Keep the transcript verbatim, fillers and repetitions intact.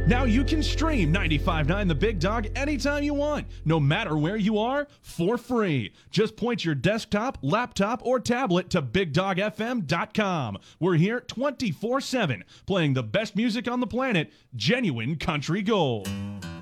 Now you can stream ninety-five point nine The Big Dog anytime you want, no matter where you are, for free. Just point your desktop, laptop, or tablet to big dog f m dot com. We're here twenty-four seven, playing the best music on the planet, genuine country gold.